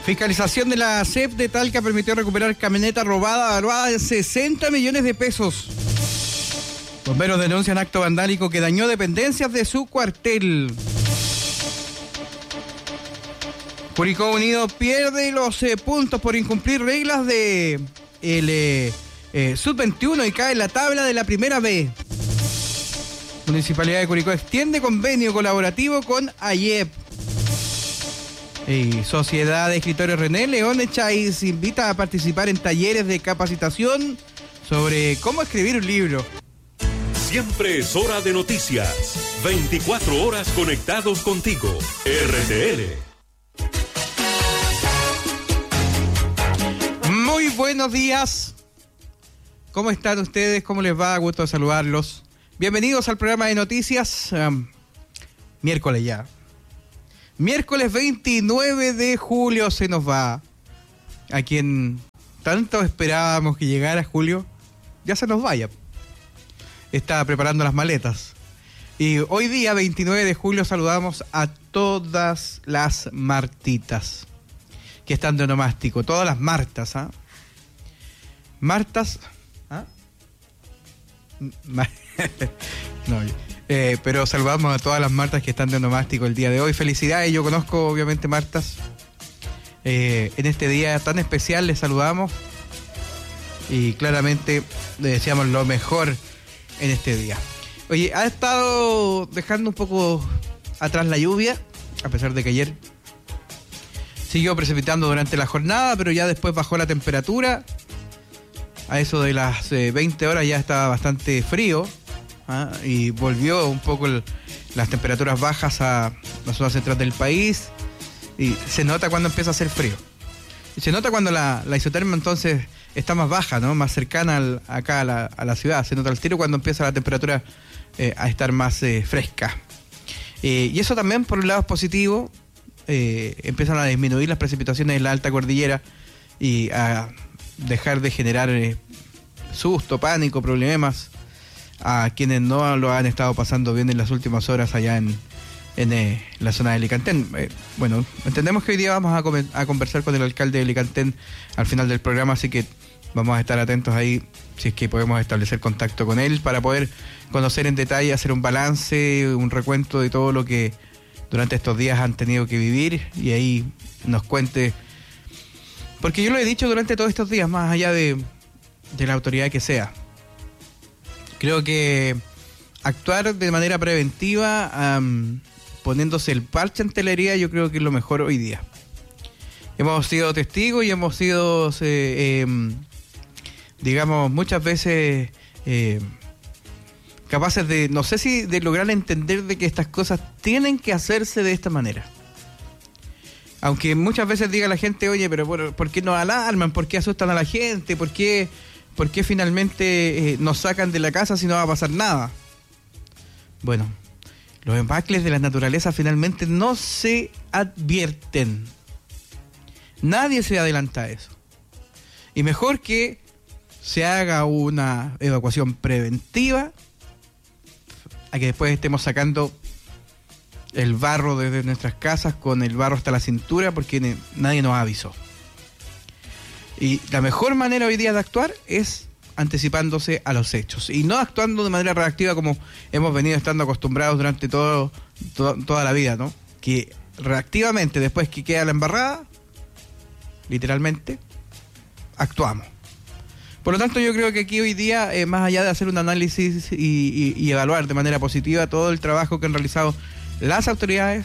Fiscalización de la SEP de Talca permitió recuperar camioneta robada valuada en 60 millones de pesos. Bomberos denuncian acto vandálico que dañó dependencias de su cuartel. Curicó Unido pierde los puntos por incumplir reglas de el Sub-21 y cae en la tabla de la primera B. Municipalidad de Curicó extiende convenio colaborativo con AYEP. Y Sociedad de Escritores René León Echaiz invita a participar en talleres de capacitación sobre cómo escribir un libro. Siempre es hora de noticias. 24 horas conectados contigo. RTL. Muy buenos días. ¿Cómo están ustedes? ¿Cómo les va? Gusto saludarlos. Bienvenidos al programa de noticias. Miércoles ya. Miércoles 29 de julio se nos va. A quien tanto esperábamos que llegara julio, ya se nos vaya. Está preparando las maletas. Y hoy día, 29 de julio, saludamos a todas las Martitas que están de onomástico. Todas las Martas, ¿ah? Martas... ¿ah? No, pero saludamos a todas las Martas que están de onomástico el día de hoy. Felicidades, yo conozco obviamente Martas. En este día tan especial les saludamos y claramente le deseamos lo mejor en este día. Oye, ha estado dejando un poco atrás la lluvia, a pesar de que ayer siguió precipitando durante la jornada, pero ya después bajó la temperatura. A eso de las 20 horas ya estaba bastante frío. Y volvió un poco las temperaturas bajas a la zona central del país y se nota cuando empieza a hacer frío y se nota cuando la isoterma entonces está más baja, ¿no? Más cercana acá a la ciudad. Se nota el tiro cuando empieza la temperatura a estar más fresca, y eso también por un lado es positivo. Empiezan a disminuir las precipitaciones en la alta cordillera y a dejar de generar susto, pánico, problemas a quienes no lo han estado pasando bien en las últimas horas allá en la zona de Licantén. Bueno, entendemos que hoy día vamos a conversar con el alcalde de Licantén al final del programa, así que vamos a estar atentos ahí si es que podemos establecer contacto con él para poder conocer en detalle, hacer un balance, un recuento de todo lo que durante estos días han tenido que vivir y ahí nos cuente, porque yo lo he dicho durante todos estos días, más allá de la autoridad que sea. Creo que actuar de manera preventiva, poniéndose el parche ante la herida, yo creo que es lo mejor hoy día. Hemos sido testigos y hemos sido, digamos, muchas veces capaces de, no sé si de lograr entender de que estas cosas tienen que hacerse de esta manera. Aunque muchas veces diga la gente, oye, pero ¿por qué nos alarman? ¿Por qué asustan a la gente? ¿Por qué finalmente nos sacan de la casa si no va a pasar nada? Bueno, los embacles de la naturaleza finalmente no se advierten. Nadie se adelanta a eso. Y mejor que se haga una evacuación preventiva a que después estemos sacando el barro desde nuestras casas con el barro hasta la cintura porque nadie nos avisó. Y la mejor manera hoy día de actuar es anticipándose a los hechos y no actuando de manera reactiva como hemos venido estando acostumbrados durante toda la vida, ¿no? Que reactivamente, después que queda la embarrada, literalmente, actuamos. Por lo tanto, yo creo que aquí hoy día, más allá de hacer un análisis y evaluar de manera positiva todo el trabajo que han realizado las autoridades,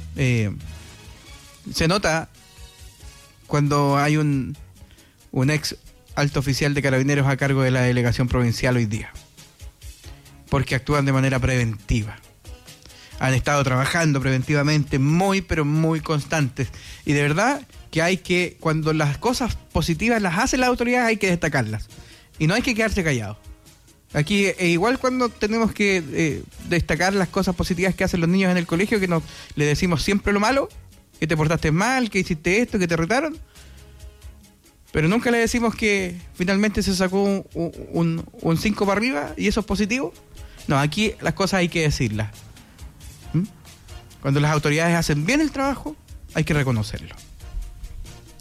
se nota cuando hay un ex alto oficial de Carabineros a cargo de la delegación provincial hoy día, porque actúan de manera preventiva. Han estado trabajando preventivamente pero muy constantes, y de verdad que hay que, cuando las cosas positivas las hacen las autoridades, hay que destacarlas y no hay que quedarse callados. Aquí igual cuando tenemos que destacar las cosas positivas que hacen los niños en el colegio, que le decimos siempre lo malo, que te portaste mal, que hiciste esto, que te retaron, pero nunca le decimos que finalmente se sacó un 5 para arriba y eso es positivo. No, aquí las cosas hay que decirlas. Cuando las autoridades hacen bien el trabajo, hay que reconocerlo.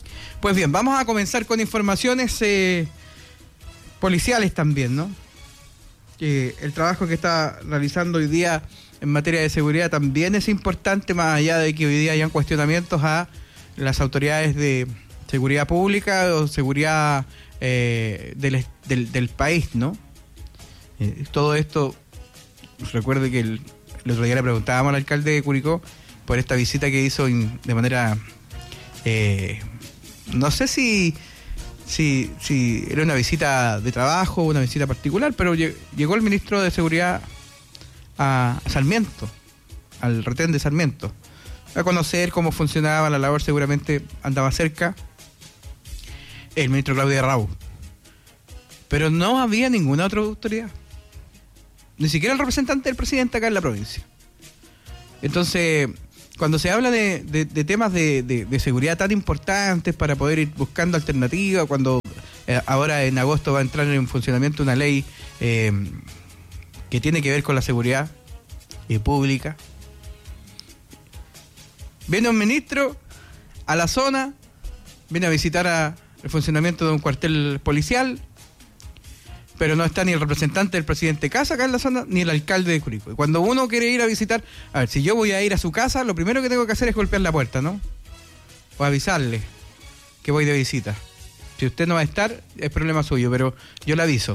Pues bien, vamos a comenzar con informaciones policiales también, ¿no? El trabajo que está realizando hoy día en materia de seguridad también es importante, más allá de que hoy día hayan cuestionamientos a las autoridades de seguridad pública o seguridad del país, ¿no? Todo esto, recuerde que el otro día le preguntábamos al alcalde de Curicó por esta visita que hizo de manera, no sé si era una visita de trabajo o una visita particular, pero llegó el ministro de Seguridad a Sarmiento, al retén de Sarmiento, a conocer cómo funcionaba la labor. Seguramente andaba cerca el ministro Claudio Raúl, pero no había ninguna otra autoridad, ni siquiera el representante del presidente acá en la provincia. Entonces, cuando se habla de temas de seguridad tan importantes para poder ir buscando alternativas, cuando ahora en agosto va a entrar en funcionamiento una ley que tiene que ver con la seguridad pública, viene un ministro a la zona, viene a visitar el funcionamiento de un cuartel policial, pero no está ni el representante del presidente Casa acá en la zona, ni el alcalde de Curicó. Y cuando uno quiere ir a visitar, a ver, si yo voy a ir a su casa, lo primero que tengo que hacer es golpear la puerta, ¿no? O avisarle que voy de visita. Si usted no va a estar, es problema suyo, pero yo le aviso.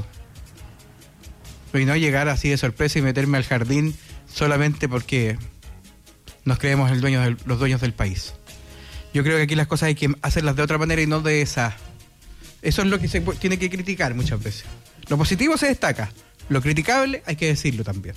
Y no llegar así de sorpresa y meterme al jardín solamente porque nos creemos los dueños del país. Yo creo que aquí las cosas hay que hacerlas de otra manera y no de esa. Eso es lo que se tiene que criticar muchas veces. Lo positivo se destaca, lo criticable hay que decirlo también.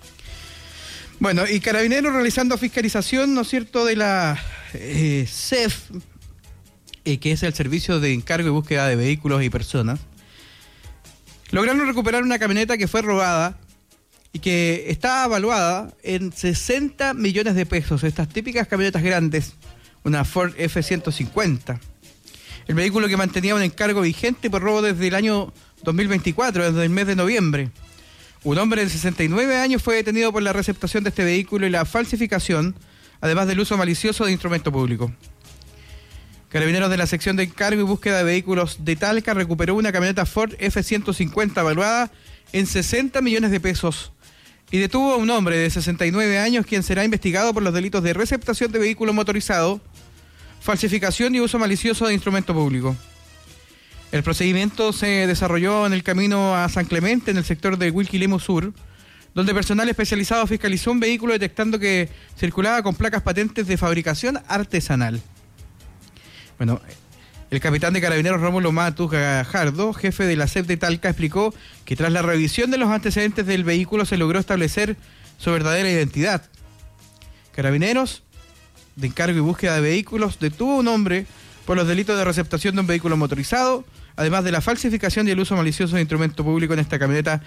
Bueno, y Carabineros realizando fiscalización, ¿no es cierto?, de la CEF, que es el Servicio de Encargo y Búsqueda de Vehículos y Personas, lograron recuperar una camioneta que fue robada y que está evaluada en 60 millones de pesos. Estas típicas camionetas grandes, una Ford F-150. El vehículo que mantenía un encargo vigente por robo desde el año 2024, desde el mes de noviembre. Un hombre de 69 años fue detenido por la receptación de este vehículo y la falsificación, además del uso malicioso de instrumento público. Carabineros de la sección de encargo y búsqueda de vehículos de Talca recuperó una camioneta Ford F-150 evaluada en 60 millones de pesos y detuvo a un hombre de 69 años quien será investigado por los delitos de receptación de vehículo motorizado, falsificación y uso malicioso de instrumento público. El procedimiento se desarrolló en el camino a San Clemente, en el sector de Huilquilemo Sur, donde personal especializado fiscalizó un vehículo detectando que circulaba con placas patentes de fabricación artesanal. Bueno, el capitán de Carabineros Rómulo Matus Gajardo, jefe de la CEP de Talca, explicó que tras la revisión de los antecedentes del vehículo se logró establecer su verdadera identidad. Carabineros de encargo y búsqueda de vehículos detuvo a un hombre por los delitos de receptación de un vehículo motorizado, además de la falsificación y el uso malicioso de instrumento público en esta camioneta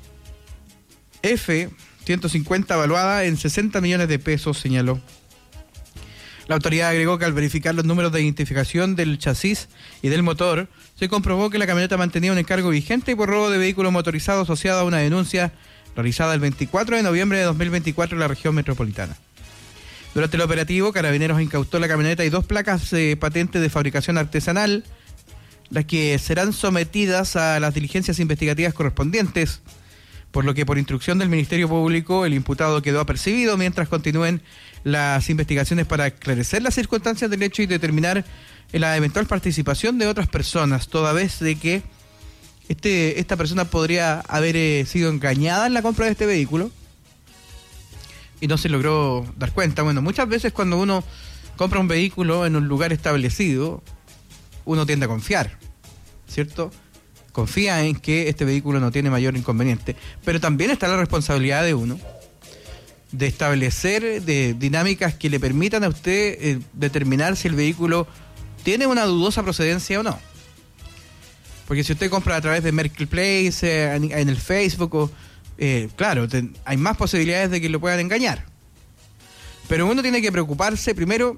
F-150 evaluada en 60 millones de pesos, señaló. La autoridad agregó que al verificar los números de identificación del chasis y del motor, se comprobó que la camioneta mantenía un encargo vigente por robo de vehículo motorizado asociado a una denuncia realizada el 24 de noviembre de 2024 en la región metropolitana. Durante el operativo, Carabineros incautó la camioneta y 2 placas patentes de fabricación artesanal, las que serán sometidas a las diligencias investigativas correspondientes, por lo que por instrucción del Ministerio Público el imputado quedó apercibido mientras continúen las investigaciones para esclarecer las circunstancias del hecho y determinar la eventual participación de otras personas, toda vez de que esta persona podría haber sido engañada en la compra de este vehículo y no se logró dar cuenta. Bueno, muchas veces cuando uno compra un vehículo en un lugar establecido, uno tiende a confiar, ¿cierto? Confía en que este vehículo no tiene mayor inconveniente, pero también está la responsabilidad de uno de establecer dinámicas que le permitan a usted determinar si el vehículo tiene una dudosa procedencia o no. Porque si usted compra a través de Marketplace, en el Facebook, claro, hay más posibilidades de que lo puedan engañar. Pero uno tiene que preocuparse primero.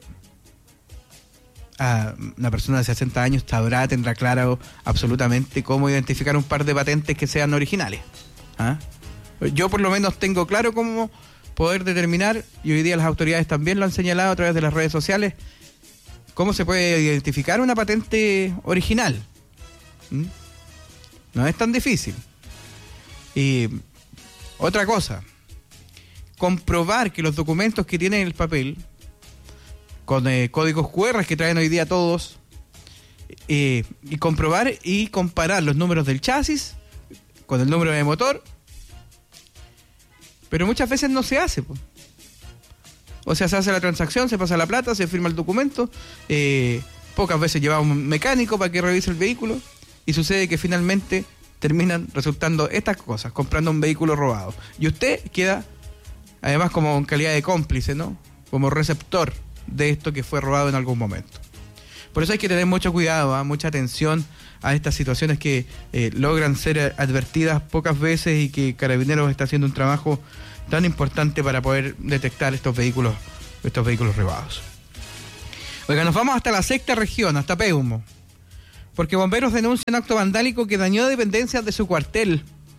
Una persona de 60 años tendrá claro absolutamente cómo identificar un par de patentes que sean originales. Yo por lo menos tengo claro cómo poder determinar, y hoy día las autoridades también lo han señalado a través de las redes sociales, ¿Cómo se puede identificar una patente original? No es tan difícil. Y otra cosa, comprobar que los documentos que tienen el papel, con códigos QR que traen hoy día todos, y comprobar y comparar los números del chasis con el número de motor, pero muchas veces no se hace, po. O sea, se hace la transacción, se pasa la plata, se firma el documento, pocas veces lleva un mecánico para que revise el vehículo, y sucede que finalmente terminan resultando estas cosas, comprando un vehículo robado. Y usted queda, además, como en calidad de cómplice, ¿no? Como receptor de esto que fue robado en algún momento. Por eso hay que tener mucho cuidado, mucha atención a estas situaciones que logran ser advertidas pocas veces, y que Carabineros está haciendo un trabajo tan importante para poder detectar estos vehículos robados. Oiga, nos vamos hasta la sexta región, hasta Peumo, porque bomberos denuncian acto vandálico que dañó dependencias de su cuartel.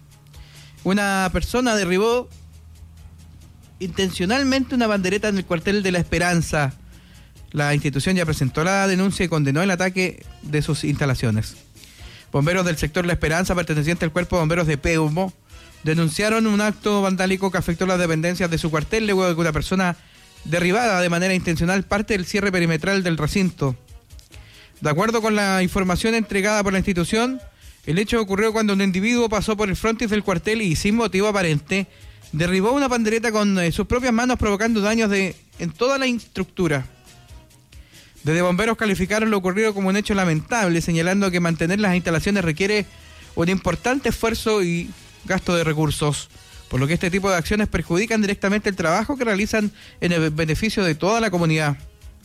Una persona derribó intencionalmente una bandereta en el cuartel de La Esperanza. La institución ya presentó la denuncia y condenó el ataque de sus instalaciones. Bomberos del sector La Esperanza, perteneciente al Cuerpo de Bomberos de Peumo, denunciaron un acto vandálico que afectó las dependencias de su cuartel luego de que una persona derribara de manera intencional parte del cierre perimetral del recinto. De acuerdo con la información entregada por la institución, el hecho ocurrió cuando un individuo pasó por el frontis del cuartel y, sin motivo aparente, derribó una pandereta con sus propias manos, provocando daños en toda la estructura. Desde bomberos calificaron lo ocurrido como un hecho lamentable, señalando que mantener las instalaciones requiere un importante esfuerzo y gasto de recursos, por lo que este tipo de acciones perjudican directamente el trabajo que realizan en el beneficio de toda la comunidad.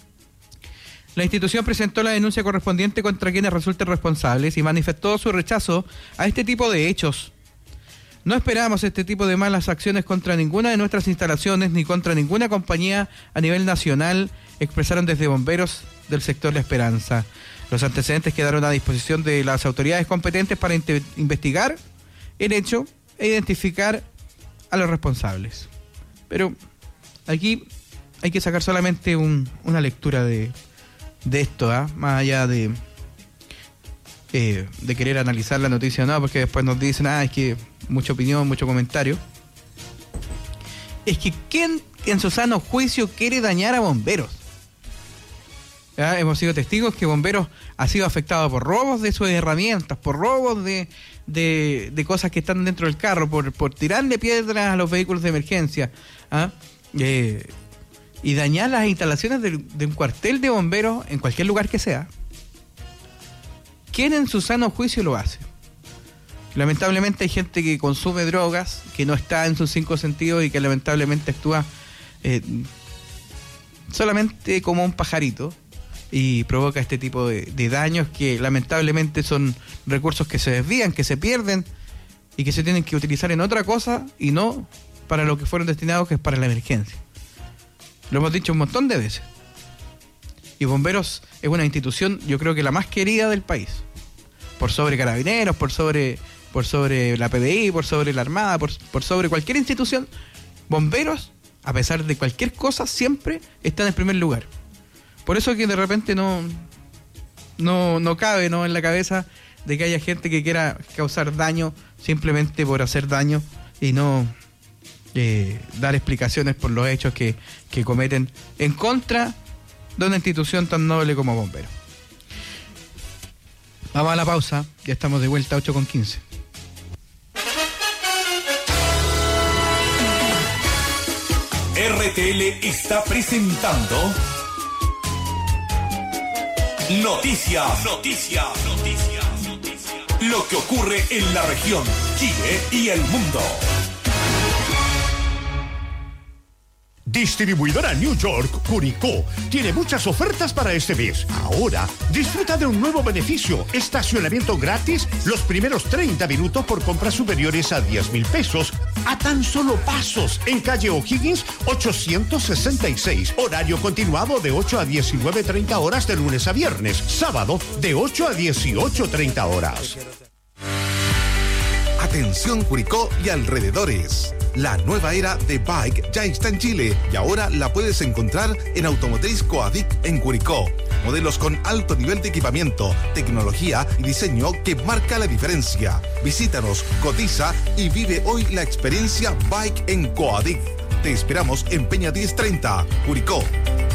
La institución presentó la denuncia correspondiente contra quienes resulten responsables y manifestó su rechazo a este tipo de hechos. No esperamos este tipo de malas acciones contra ninguna de nuestras instalaciones ni contra ninguna compañía a nivel nacional, expresaron desde bomberos del sector La Esperanza. Los antecedentes quedaron a disposición de las autoridades competentes para investigar el hecho e identificar a los responsables. Pero aquí hay que sacar solamente una lectura de esto, más allá de querer analizar la noticia, no, porque después nos dicen, es que mucha opinión, mucho comentario. Es que ¿quién en su sano juicio quiere dañar a bomberos? Hemos sido testigos que bomberos ha sido afectado por robos de sus herramientas, por robos de cosas que están dentro del carro, por tirarle piedras a los vehículos de emergencia, y dañar las instalaciones de un cuartel de bomberos en cualquier lugar que sea. ¿Quién en su sano juicio lo hace? Lamentablemente hay gente que consume drogas, que no está en sus 5 sentidos y que lamentablemente actúa solamente como un pajarito y provoca este tipo de daños que lamentablemente son recursos que se desvían, que se pierden y que se tienen que utilizar en otra cosa y no para lo que fueron destinados, que es para la emergencia. Lo hemos dicho un montón de veces. Y Bomberos es una institución, yo creo que la más querida del país. Por sobre Carabineros, por sobre la PDI, por sobre la Armada, por sobre cualquier institución. Bomberos, a pesar de cualquier cosa, siempre están en primer lugar. Por eso que de repente no cabe, ¿no?, en la cabeza de que haya gente que quiera causar daño simplemente por hacer daño y no dar explicaciones por los hechos que cometen en contra de una institución tan noble como Bomberos. Vamos a la pausa, ya estamos de vuelta, 8:15. RTL está presentando Noticias. Lo que ocurre en la región, Chile y el mundo. Distribuidora New York, Curicó, tiene muchas ofertas para este mes. Ahora, disfruta de un nuevo beneficio: estacionamiento gratis los primeros 30 minutos por compras superiores a 10,000 pesos, a tan solo pasos, en calle O'Higgins 866. Horario continuado de 8 a 19:30 horas de lunes a viernes. Sábado de 8 a 18:30 horas. Atención Curicó y alrededores. La nueva era de Bike ya está en Chile y ahora la puedes encontrar en Automotriz Coadic en Curicó. modelos con alto nivel de equipamiento, tecnología y diseño que marca la diferencia. Visítanos, cotiza y vive hoy la experiencia Bike en Coadic. Te esperamos en Peña 1030, Curicó.